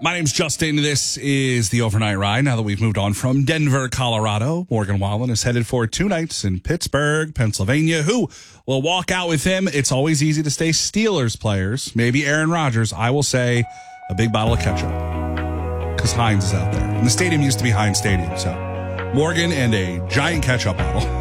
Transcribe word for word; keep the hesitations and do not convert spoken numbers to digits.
My name's Justin. This is the Overnight Ride. Now that we've moved on from Denver, Colorado, Morgan Wallen is headed for two nights in Pittsburgh, Pennsylvania. Who will walk out with him? It's always easy to stay Steelers players. Maybe Aaron Rodgers. I will say a big bottle of ketchup because Heinz is out there. And the stadium used to be Heinz Stadium. So Morgan and a giant ketchup bottle.